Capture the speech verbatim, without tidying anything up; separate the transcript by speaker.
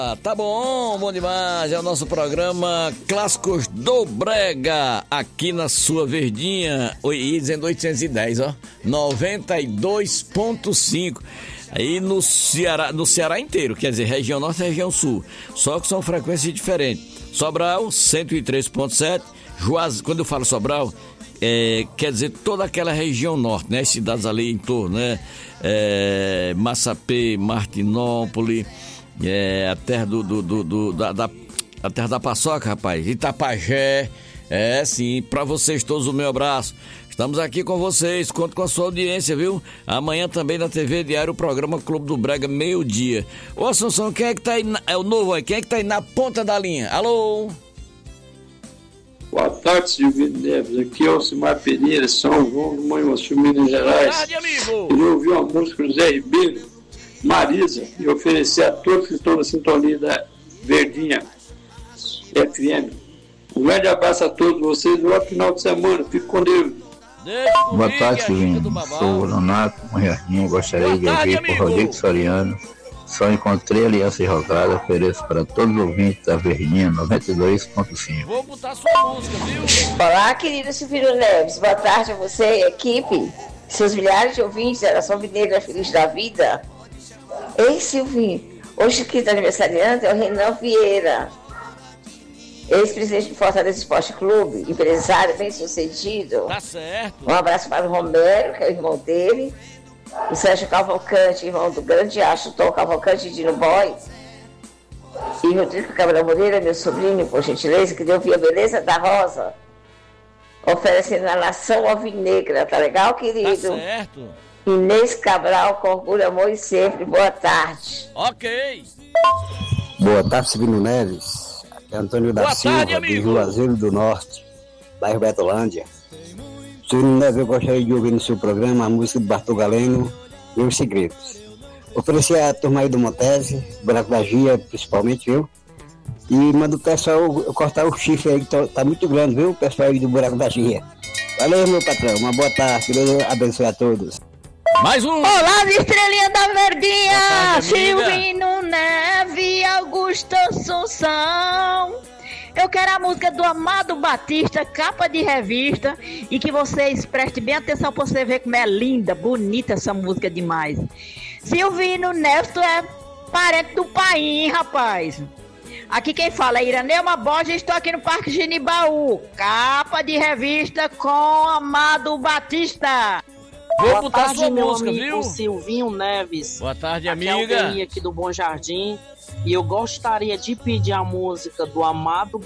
Speaker 1: Ah, tá bom, bom demais. É o nosso programa Clássicos do Brega, aqui na sua Verdinha, e dizendo oitocentos e dez, ó, noventa e dois ponto cinco. Aí no Ceará, no Ceará inteiro, quer dizer, região norte e região sul, só que são frequências diferentes. Sobral, cento e três ponto sete, Juaz, quando eu falo Sobral, é, quer dizer toda aquela região norte, né? As cidades ali em torno, né? É, Massapê, Martinópolis, é, a terra do, do, do, do da, da, a terra da paçoca, rapaz, Itapajé, é sim, pra vocês todos o meu abraço. Estamos aqui com vocês, conto com a sua audiência, viu? Amanhã também na T V Diário, o programa Clube do Brega, meio-dia. Ô Assunção, quem é que tá aí, na, é o novo aí, quem é que tá aí na ponta da linha? Alô?
Speaker 2: Boa tarde, Silvino Neves. Aqui é o Alcimar Pereira, São João do Manhuaçu, Minas Gerais.
Speaker 1: Boa tarde, amigo.
Speaker 2: Queria ouvir uma música do Zé Ribeiro, Marisa, e oferecer a todos que estão na sintonia da Verdinha F M. Um grande abraço a todos vocês. Bom final de semana. Fique com Deus.
Speaker 3: Boa tarde, Silvino. Sou o Leonardo Jardim. Gostaria de ouvir por Rodrigo Soriano. Só encontrei Aliança Rosada. Ofereço para todos os ouvintes da Verdinha noventa e dois ponto cinco.
Speaker 1: Vou botar sua música, viu?
Speaker 4: Olá, querido Silvino Neves. Boa tarde a você e a equipe. Seus milhares de ouvintes da Nação Mineira Feliz da Vida. Ei, Silvino. Hoje que está aniversariante é o Renan Vieira, ex-presidente do Fortaleza Esporte Clube, empresário bem sucedido.
Speaker 1: Tá certo.
Speaker 4: Um abraço para o Romero, que é o irmão dele. O Sérgio Cavalcante, irmão do grande astro Tom Cavalcante e Dino Boy. E Rodrigo Cabral Moreira, meu sobrinho, por gentileza, que deu via Beleza da Rosa. Oferecendo a nação alvinegra, tá legal, querido?
Speaker 1: Tá certo.
Speaker 4: Inês Cabral, com orgulho, amor e sempre. Boa tarde.
Speaker 1: Ok.
Speaker 5: Boa tarde, Silvino Neves. Aqui é Antônio da
Speaker 1: Boa
Speaker 5: Silva,
Speaker 1: tarde, amigo.
Speaker 5: do Juazeiro do Norte, bairro Betolândia. Silvino Neves, eu gostaria de ouvir no seu programa a música do Bartol Galeno, Meus Segredos. Oferecer a turma aí do Montese, Buraco da Gia, principalmente, viu? E manda o pessoal cortar o chifre aí, que tá, tá muito grande, viu? O pessoal aí do Buraco da Gia. Valeu, meu patrão. Uma boa tarde. Que Deus abençoe a todos.
Speaker 1: Mais um.
Speaker 6: Olá, estrelinha da Verdinha,
Speaker 1: tarde,
Speaker 6: Silvino Neve, Augusto Assunção. Eu quero a música do Amado Batista, capa de revista, e que vocês prestem bem atenção pra você ver como é linda, bonita essa música demais. Silvino Neves, tu é parente do Paim, rapaz. Aqui quem fala é Iraneuma Borges, estou aqui no Parque Genibaú, capa de revista com Amado Batista.
Speaker 1: Vou
Speaker 7: Boa
Speaker 1: botar
Speaker 7: tarde,
Speaker 1: sua
Speaker 7: meu
Speaker 1: música,
Speaker 7: amigo
Speaker 1: viu?
Speaker 7: Silvinho Neves.
Speaker 1: Boa tarde,
Speaker 7: Aqui é
Speaker 1: amiga.
Speaker 7: alguém aqui do Bom Jardim. E eu gostaria de pedir a música do Amado